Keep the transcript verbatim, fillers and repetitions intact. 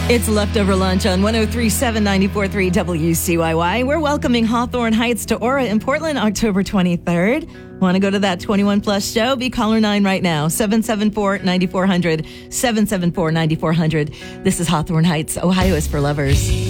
It's Leftover Lunch on one oh three point seven, ninety-four point three W C Y Y. We're welcoming Hawthorne Heights to Aura in Portland, October twenty-third. Want to go to that twenty-one plus show? Be caller nine right now, seven seven four, nine four zero zero, seven seven four, nine four zero zero. This is Hawthorne Heights. Ohio is for lovers.